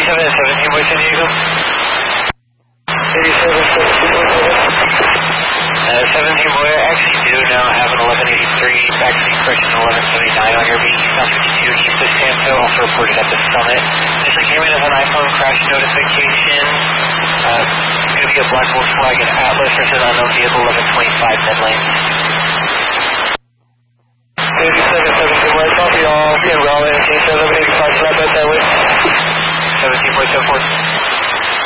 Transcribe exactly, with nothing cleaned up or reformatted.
eighty-seven and seventeen, boy, San Diego. eighty-seven, seventeen, Uh, seventeen, boy, I actually do now have an eleven eighty-three, backseat correction eleven seventy-nine on your B. South fifty-two, East of Santo, also reported at the summit. Initially came in as an iPhone crash notification. Uh, it's going to be a black hole flag in Atlas versus unknown vehicle eleven twenty-five Midlane.